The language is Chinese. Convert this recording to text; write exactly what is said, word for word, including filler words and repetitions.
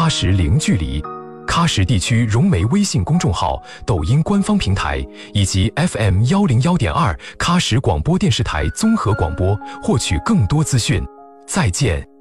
喀什零距离。喀什地区融媒微信公众号、抖音官方平台以及 F M 一零一点二喀什广播电视台综合广播，获取更多资讯。再见。